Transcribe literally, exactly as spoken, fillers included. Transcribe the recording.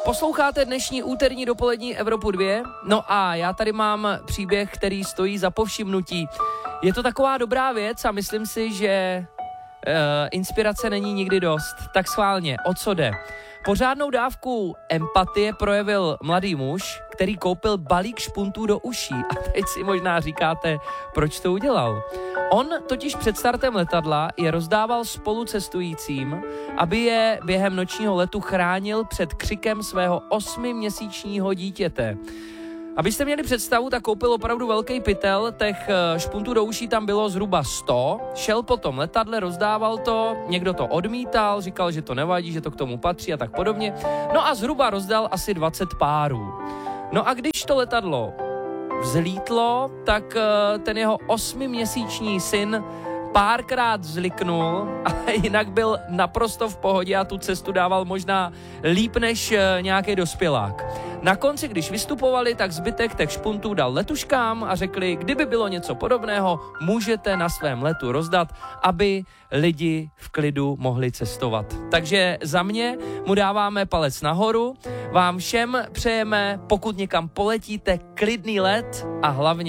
Posloucháte dnešní úterní dopolední Evropu dva? No a já tady mám příběh, který stojí za povšimnutí. Je to taková dobrá věc a myslím si, že uh, inspirace není nikdy dost. Tak schválně, o co jde? Pořádnou dávku empatie projevil mladý muž, který koupil balík špuntů do uší. A teď si možná říkáte, proč to udělal. On totiž před startem letadla je rozdával spolucestujícím, aby je během nočního letu chránil před křikem svého osmiměsíčního dítěte. Abyste měli představu, tak koupil opravdu velký pytel, těch špuntů do uší tam bylo zhruba sto, šel po tom letadle, rozdával to, někdo to odmítal, říkal, že to nevadí, že to k tomu patří a tak podobně. No a zhruba rozdal asi dvacet párů. No a když to letadlo vzlítlo, tak ten jeho osmiměsíční syn párkrát vzliknul, ale jinak byl naprosto v pohodě a tu cestu dával možná líp než nějaký dospělák. Na konci, když vystupovali, tak zbytek těch špuntů dal letuškám a řekli, kdyby bylo něco podobného, můžete na svém letu rozdat, aby lidi v klidu mohli cestovat. Takže za mě mu dáváme palec nahoru, vám všem přejeme, pokud někam poletíte, klidný let a hlavně